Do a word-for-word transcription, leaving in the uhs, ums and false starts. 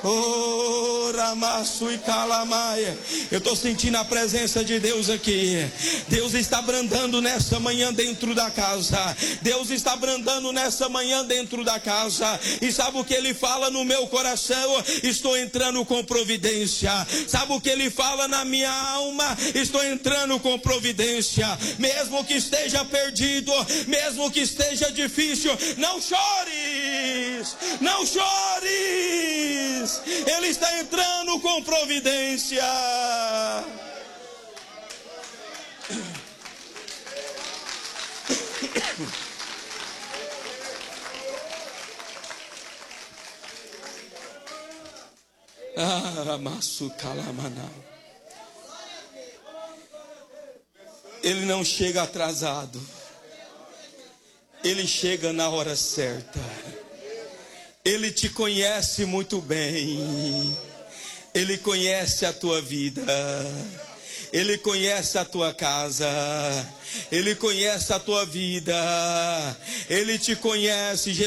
Oh, Ramaçu e Calamaia. Eu estou sentindo a presença de Deus aqui. Deus está brandando nessa manhã dentro da casa. Deus está brandando nessa manhã dentro da casa. E sabe o que Ele fala no meu coração? Estou entrando com providência. Sabe o que Ele fala na minha alma? Estou entrando com providência. Mesmo que esteja perdido, mesmo que esteja difícil, não chores, não chores. Ele está entrando com providência. Ele não chega atrasado. Ele chega na hora certa. Ele te conhece muito bem. Ele conhece a tua vida. Ele conhece a tua casa. Ele conhece a tua vida. Ele te conhece.